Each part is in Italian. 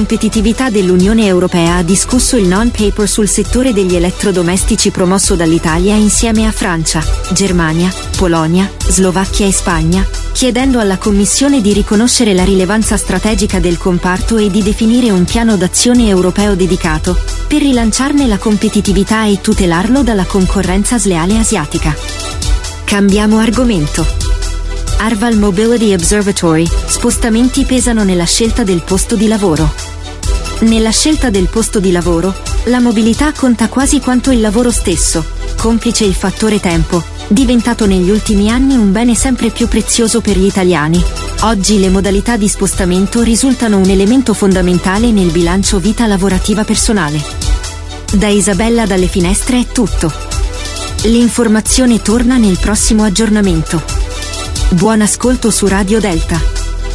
competitività dell'Unione Europea ha discusso il non-paper sul settore degli elettrodomestici promosso dall'Italia insieme a Francia, Germania, Polonia, Slovacchia e Spagna, chiedendo alla Commissione di riconoscere la rilevanza strategica del comparto e di definire un piano d'azione europeo dedicato per rilanciarne la competitività e tutelarlo dalla concorrenza sleale asiatica. Cambiamo argomento. Arval Mobility Observatory, spostamenti pesano nella scelta del posto di lavoro. Nella scelta del posto di lavoro, la mobilità conta quasi quanto il lavoro stesso, complice il fattore tempo, diventato negli ultimi anni un bene sempre più prezioso per gli italiani. Oggi le modalità di spostamento risultano un elemento fondamentale nel bilancio vita lavorativa personale. Da Isabella dalle finestre è tutto. L'informazione torna nel prossimo aggiornamento. Buon ascolto su Radio Delta.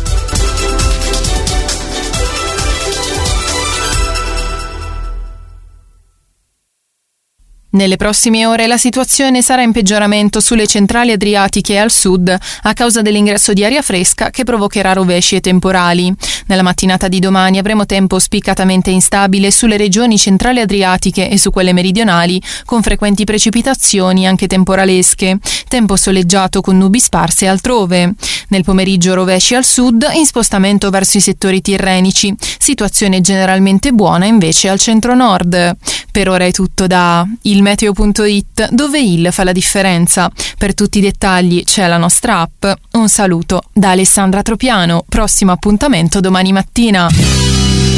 Nelle prossime ore la situazione sarà in peggioramento sulle centrali adriatiche e al sud a causa dell'ingresso di aria fresca che provocherà rovesci e temporali. Nella mattinata di domani avremo tempo spiccatamente instabile sulle regioni centrali adriatiche e su quelle meridionali, con frequenti precipitazioni anche temporalesche. Tempo soleggiato con nubi sparse altrove. Nel pomeriggio rovesci al sud, in spostamento verso i settori tirrenici. Situazione generalmente buona invece al centro-nord. Per ora è tutto da ilmeteo.it, dove il fa la differenza. Per tutti i dettagli c'è la nostra app. Un saluto da Alessandra Tropiano. Prossimo appuntamento domani mattina.